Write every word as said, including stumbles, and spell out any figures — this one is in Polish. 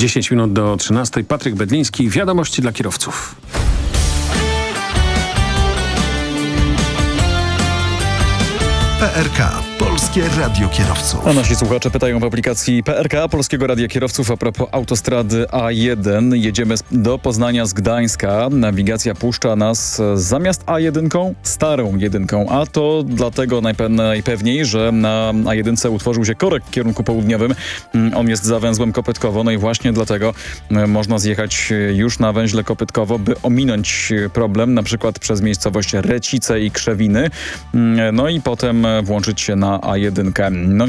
dziesięć minut do trzynastej. Patryk Bedliński. Wiadomości dla kierowców. P R K. Polskie Radio Kierowców. A nasi słuchacze pytają w aplikacji P R K, Polskiego Radia Kierowców, a propos autostrady A jeden. Jedziemy do Poznania z Gdańska. Nawigacja puszcza nas zamiast A jeden starą jedynką, a to dlatego najpe- najpewniej, że na A jeden utworzył się korek w kierunku południowym. On jest za węzłem Kopytkowo, no i właśnie dlatego można zjechać już na węźle Kopytkowo, by ominąć problem, na przykład przez miejscowość Recice i Krzewiny, no i potem włączyć się na A jeden. No